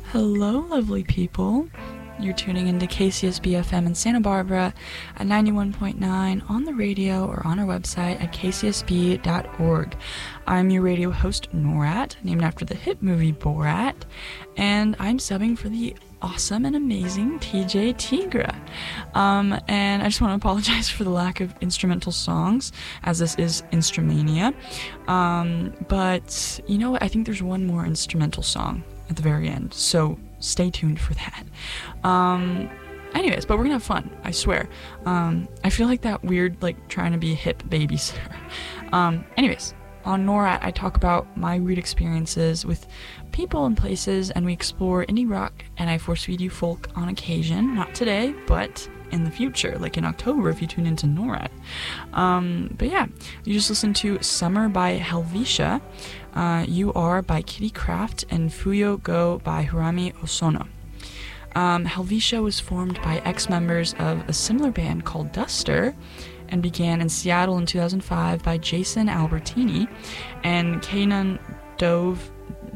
Hello, lovely people. You're tuning into KCSB FM in Santa Barbara at 91.9 on the radio or on our website at kcsb.org. I'm your radio host, Norat, named after the hit movie Borat, and I'm subbing for the awesome and amazing TJ Tigra. And I just want to apologize for the lack of instrumental songs, as this is Instrumania. But you know what? I think there's one more instrumental song at the very end, so stay tuned for that. Anyways, but we're gonna have fun, I swear. I feel like that weird, trying to be a hip babysitter. Anyways, on NORAD, I talk about my weird experiences with people and places, and we explore indie rock, and I force feed you folk on occasion. Not today, but in the future, like in October if you tune into NORAD. But yeah, you just listened to Summer by Helvetia, You Are by Kitty Craft, and Fuyo Go by Hirami Osono. Helvetia was formed by ex-members of a similar band called Duster, and began in Seattle in 2005 by Jason Albertini and Kanan Dove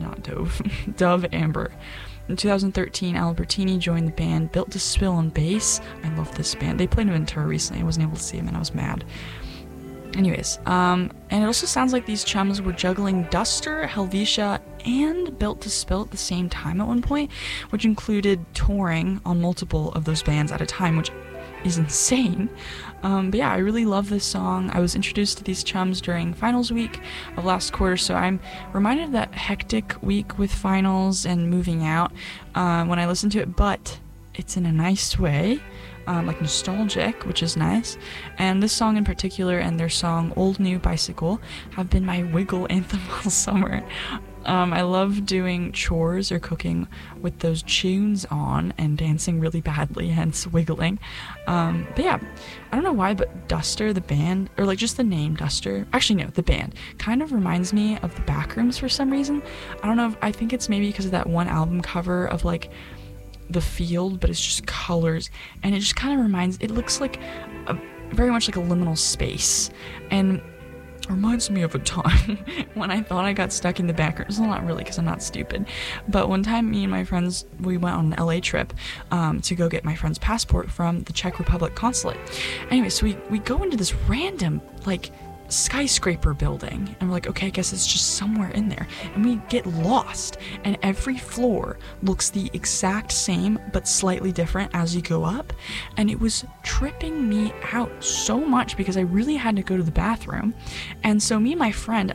Amber. In 2013, Albertini joined the band Built to Spill on bass. I love this band. They played in Ventura recently. I wasn't able to see them and I was mad. Anyways, and it also sounds like these chums were juggling Duster, Helvetia, and Built to Spill at the same time at one point, which included touring on multiple of those bands at a time, which is insane. But yeah, I really love this song. I was introduced to these chums during finals week of last quarter, so I'm reminded of that hectic week with finals and moving out when I listen to it, but it's in a nice way, nostalgic, which is nice. And this song in particular and their song Old New Bicycle have been my wiggle anthem all summer. I love doing chores or cooking with those tunes on and dancing really badly, hence wiggling. But yeah, I don't know why, but Duster, the band, or just the name Duster, actually no, the band, kind of reminds me of the Backrooms for some reason. I don't know, I think it's maybe because of that one album cover of the field, but it's just colors, and it just kind of it looks very much like a liminal space, and reminds me of a time when I thought I got stuck in the backrooms. Well, not really, because I'm not stupid, but one time me and my friends, we went on an LA trip to go get my friend's passport from the Czech Republic consulate. Anyway, so we go into this random skyscraper building, and we're like, okay, I guess it's just somewhere in there, and we get lost, and every floor looks the exact same but slightly different as you go up, and it was tripping me out so much because I really had to go to the bathroom. And so me and my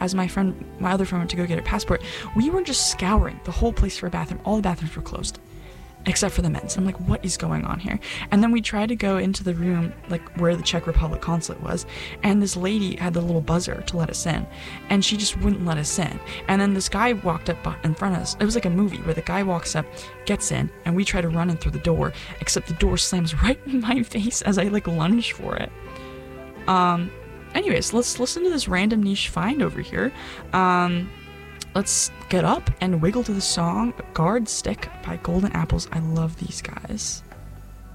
other friend went to go get a passport. We were just scouring the whole place for a bathroom. All the bathrooms were closed except for the men's. I'm like, what is going on here? And then we tried to go into the room, where the Czech Republic consulate was, and this lady had the little buzzer to let us in, and she just wouldn't let us in. And then this guy walked up in front of us. It was like a movie where the guy walks up, gets in, and we try to run in through the door, except the door slams right in my face as I lunge for it. Anyways, let's listen to this random niche find over here. Let's get up and wiggle to the song Guard Stick by Golden Apples. I love these guys.